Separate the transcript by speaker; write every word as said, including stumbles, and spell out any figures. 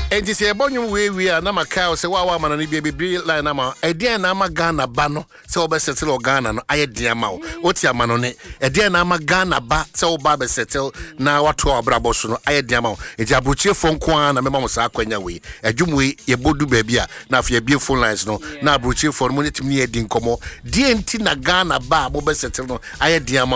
Speaker 1: Enti se ebonyu we we na maka se wa wa manani bia bibiri line na ma edian na ma Ghana ba no se obe settle o Ghana no aye dian ma wo oti amano ne edian na ma Ghana ba se oba be settle na wato abrabo so no aye dian ma wo enti abuchie fon kwa na mema mo sa akwanya we adwumwe ye bodu ba bia na afia bia phone lines no na abuchie fon mo netimi ye di nkomo die enti na Ghana ba bo be settle no aye dian ma